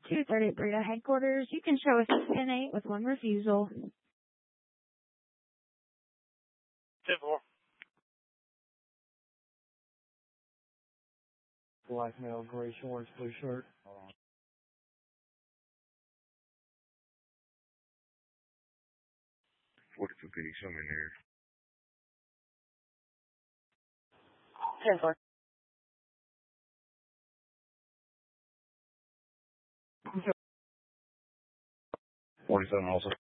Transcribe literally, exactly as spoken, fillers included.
two thirty Brita headquarters. You can show us a ten eight with one refusal. ten four. Black male, gray shorts, blue shirt. forty-two P D, show me in here. ten four. forty-seven also.